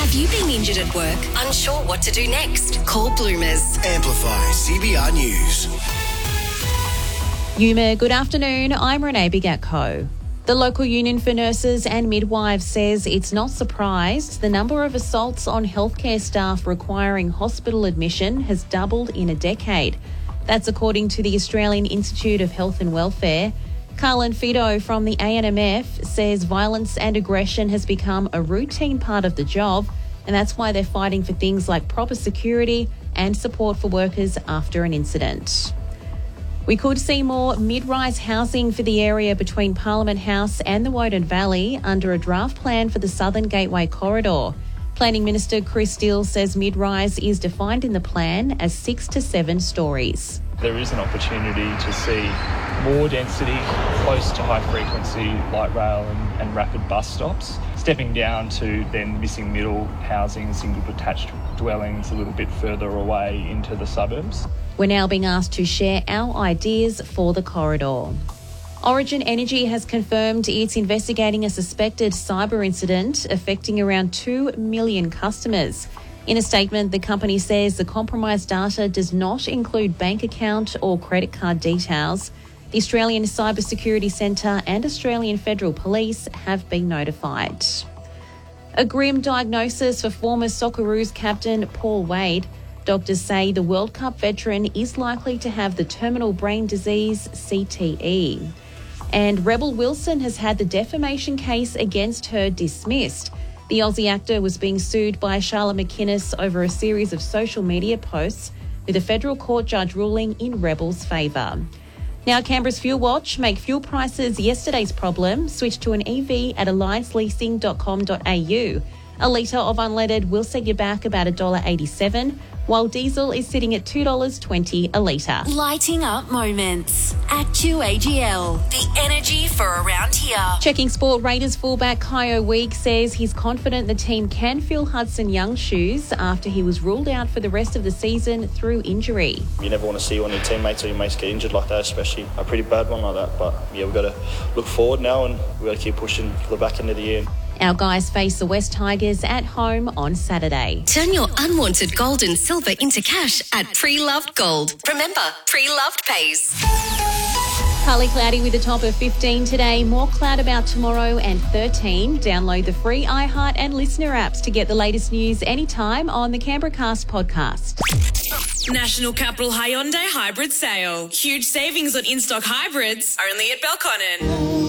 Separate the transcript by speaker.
Speaker 1: Have you been injured at work? Unsure what to do next? Call Bloomers.
Speaker 2: Amplify CBR News.
Speaker 3: Yuma, good afternoon. I'm Renee Bigatko. The local union for nurses and midwives says it's not surprised the number of assaults on healthcare staff requiring hospital admission has doubled in a decade. That's according to the Australian Institute of Health and Welfare. Carlin Fido from the ANMF says violence and aggression has become a routine part of the job, and that's why they're fighting for things like proper security and support for workers after an incident. We could see more mid-rise housing for the area between Parliament House and the Woden Valley under a draft plan for the Southern Gateway Corridor. Planning Minister Chris Steele says mid-rise is defined in the plan as 6 to 7 stories.
Speaker 4: There is an opportunity to see more density close to high-frequency light rail and rapid bus stops, stepping down to then missing middle housing, single detached dwellings a little bit further away into the suburbs.
Speaker 3: We're now being asked to share our ideas for the corridor. Origin Energy has confirmed it's investigating a suspected cyber incident affecting around 2 million customers. In a statement, the company says the compromised data does not include bank account or credit card details. The Australian Cybersecurity Centre and Australian Federal Police have been notified. A grim diagnosis for former Socceroos captain Paul Wade. Doctors say the World Cup veteran is likely to have the terminal brain disease CTE. And Rebel Wilson has had the defamation case against her dismissed. The Aussie actor was being sued by Charlotte McInnes over a series of social media posts, with a federal court judge ruling in Rebel's favour. Now, Canberra's Fuel Watch make fuel prices yesterday's problem. Switch to an EV at allianceleasing.com.au. A litre of unleaded will set you back about $1.87, while diesel is sitting at $2.20 a litre.
Speaker 1: Lighting up moments at QAGL. The energy for around here.
Speaker 3: Checking sport, Raiders fullback Kyo Week says he's confident the team can fill Hudson Young's shoes after he was ruled out for the rest of the season through injury.
Speaker 5: You never want to see one of your teammates or your mates get injured like that, especially a pretty bad one like that. But yeah, we've got to look forward now and we've got to keep pushing for the back end of the year.
Speaker 3: Our guys face the West Tigers at home on Saturday.
Speaker 1: Turn your unwanted gold and silver into cash at Pre-Loved Gold. Remember, Pre-Loved pays.
Speaker 3: Partly cloudy with a top of 15 today. More cloud about tomorrow and 13. Download the free iHeart and Listener apps to get the latest news anytime on the Canberra Cast podcast.
Speaker 6: National Capital Hyundai Hybrid Sale. Huge savings on in-stock hybrids only at Belconnen.